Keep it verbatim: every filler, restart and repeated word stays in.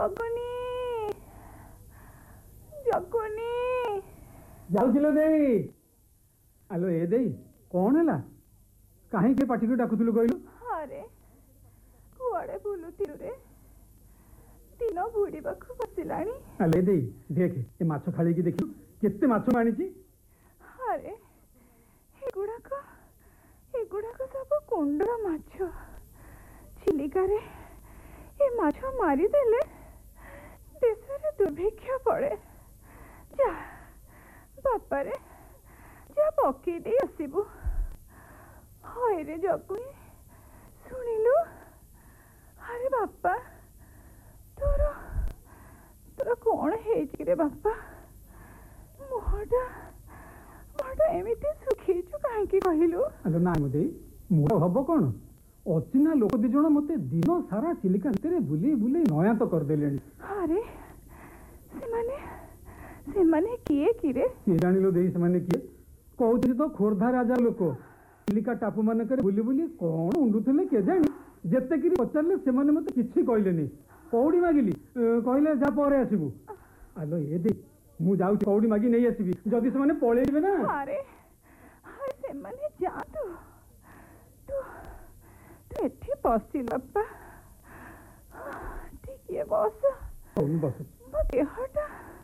जगनी जगनी जाउछिलो देई आलो ए देई कौन हैला काहे के पाठी को डाकुथुलु कहलु अरे कुआड़े बुलुतिरु रे दिन बुड़ी बाखु बसिलाणी आले देई देख ए माछ खाली की देखियो केते माछ मानिची अरे एगुड़ा को एगुड़ा को सब कुंडर माछ चिलिका रे ए माछ मारी देले देश रे दुर्भिक्ष पड़े जा बापा रे जा पके दे आसीबु होय रे जगुनी सुनिलु अरे बापा तोर तोर कौन हेछि रे बापा मोहटा मोहटा एमिति सुखीचु काहे की कहिलु अलो ना मदे मोर हबो कोन अचिना लोक दि जण मते दिन सारा चिलिका भितरे बुली बुली नया तो कर देलेनी अरे से माने से माने किए किरे के जानिलो देई से माने किए कहउथि तो खोरधा राजा लोक चिलिका टापू माने करे बुली बुली कोन उंडुथले के जानी जेते कि पचारले से माने मते किछि कहलेनी कौड़ी मागिली कहले जा परे आसीबू आलो ए दे मु जाउ कौड़ी मागी नहीं आसीबी जदी से माने पळेइबे ना अरे अरे से माने जा तू तू तू एठी बसी लप्पा ठीक है बस बस मो देहटा